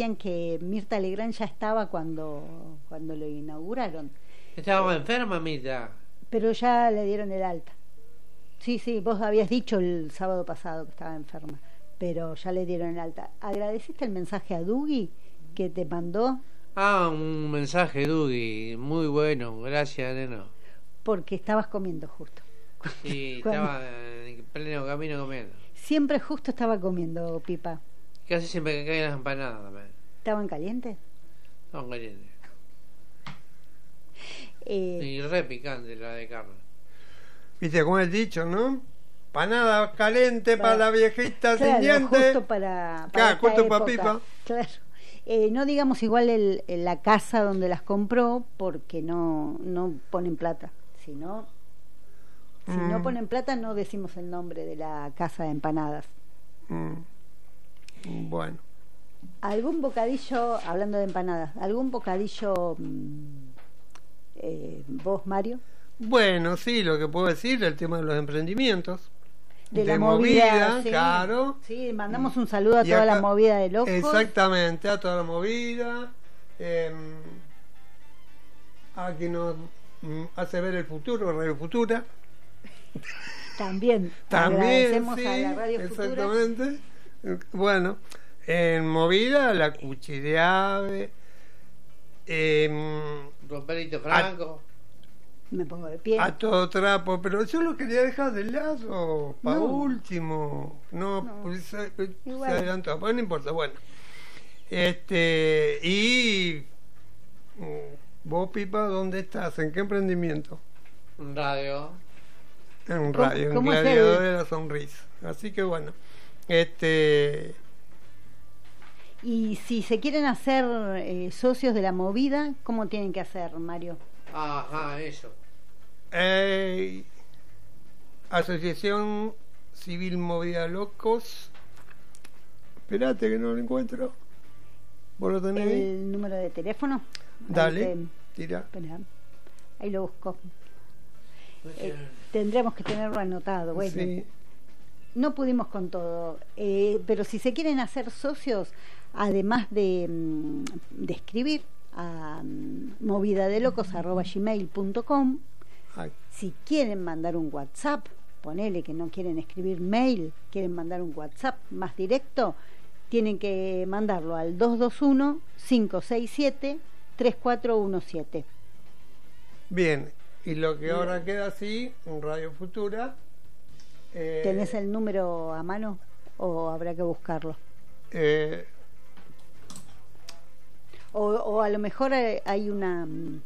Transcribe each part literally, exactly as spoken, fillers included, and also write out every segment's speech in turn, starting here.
decían que Mirta Legrand ya estaba cuando, cuando lo inauguraron. Estaba enferma, Mirta. Pero ya le dieron el alta. Sí, sí, vos habías dicho el sábado pasado que estaba enferma, pero ya le dieron el alta. ¿Agradeciste el mensaje a Dugi que te mandó? Ah, un mensaje, Dugi, muy bueno, gracias, neno. Porque estabas comiendo justo. Sí, estaba en pleno camino comiendo. Siempre justo estaba comiendo, Pipa. Casi siempre que caen las empanadas también. ¿Estaban calientes? Estaban calientes. Eh, y re picante la de carne. Viste cómo es el dicho, ¿no? Panada caliente para, para la viejita claro, sin dientes. Justo para, para claro, justo para Pipa. Claro. Eh, no digamos igual el, el, la casa donde las compró, porque no, no ponen plata. Si no, si mm. no ponen plata, no decimos el nombre de la casa de empanadas. Mm. Bueno. ¿Algún bocadillo, hablando de empanadas, algún bocadillo eh, vos, Mario? Bueno, sí, lo que puedo decir, el tema de los emprendimientos. De, de la movida, movida, sí, claro. Sí, mandamos un saludo a y toda acá, la movida de locos. Exactamente, a toda la movida. Eh, a quien nos mm, hace ver el futuro, Radio Futura. También. También, agradecemos sí, a la Radio exactamente. Futura. Bueno, en movida, la Cuchi de Ave. Eh, Romperito Franco. Me pongo de pie. A todo trapo, pero yo lo quería dejar de lado para no. último. No, no. Pues se, se adelantó. Bueno, no importa. Bueno, este y vos, Pipa, ¿dónde estás? ¿En qué emprendimiento? En radio. En radio, en Gladiador de la Sonrisa. Así que bueno, este. Y si se quieren hacer eh, socios de la movida, ¿cómo tienen que hacer, Mario? Ajá, eso. Eh, Asociación Civil Movida Locos. Espérate que no lo encuentro. ¿Vos lo tenés? ¿El número de teléfono? Dale, te... tira. Espera, ahí lo busco. Eh, tendremos que tenerlo anotado. Bueno, sí. No pudimos con todo, eh, pero si se quieren hacer socios, además de, de escribir a movidadelocos arroba gmail punto com, si quieren mandar un WhatsApp, ponele que no quieren escribir mail, quieren mandar un WhatsApp más directo, tienen que mandarlo al dos dos uno, cinco seis siete, tres cuatro uno siete. Bien, y lo que ahora queda así, en Radio Futura. Eh, ¿Tenés el número a mano o habrá que buscarlo? Eh, o, o a lo mejor hay una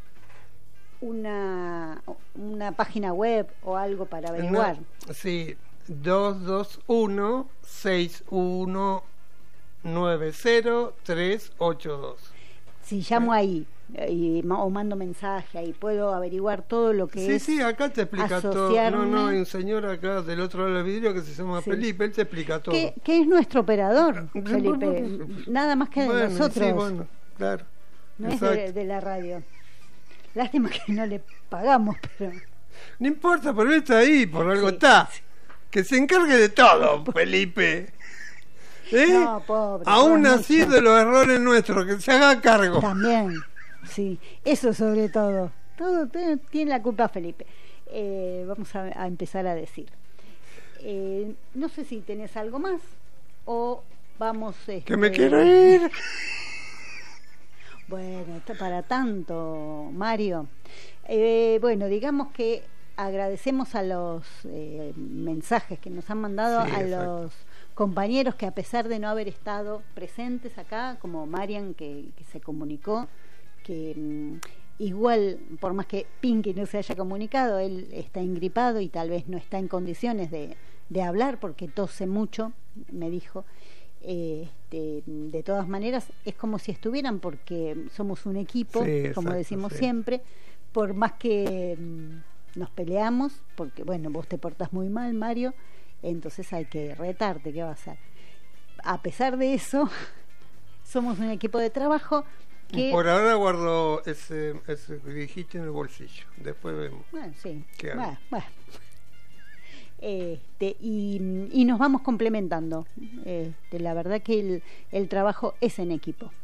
una una página web o algo para averiguar. No, sí, dos dos uno, seis uno nueve cero, tres ocho dos. Si llamo ahí y, o mando mensaje ahí, puedo averiguar todo lo que sí, es. Sí, sí, acá te explica todo. No, no, hay un señor acá del otro lado del vidrio que se llama sí. Felipe, él te explica todo. Que, que es nuestro operador, Felipe, nada más que de bueno, nosotros. Sí, bueno, claro. No exacto. Es de, de la radio. Lástima que no le pagamos, pero... No importa, pero él está ahí, por algo sí, está. Sí. Que se encargue de todo, Felipe. ¿Eh? No, pobre. Aún así mucho. De los errores nuestros, que se haga cargo. También, sí, eso sobre todo. Todo, todo tiene la culpa Felipe. Eh, vamos a, a empezar a decir. Eh, no sé si tenés algo más o vamos... Este, que me quiero ir. Bueno, está para tanto, Mario. Eh, bueno, digamos que agradecemos a los eh, mensajes que nos han mandado, sí, a exacto. Los compañeros que a pesar de no haber estado presentes acá, como Marian que, que se comunicó, que mmm, igual, por más que Pinky no se haya comunicado, él está ingripado y tal vez no está en condiciones de, de hablar porque tose mucho, me dijo. Este, de todas maneras es como si estuvieran porque somos un equipo, sí, exacto, como decimos sí. Siempre, por más que mmm, nos peleamos, porque bueno, vos te portás muy mal, Mario, entonces hay que retarte, ¿qué va a hacer? A pesar de eso, somos un equipo de trabajo que... Por ahora guardo ese, ese que dijiste en el bolsillo, después vemos. Bueno, sí, bueno, bueno. Este, y, y nos vamos complementando. Este, la verdad que el, el trabajo es en equipo.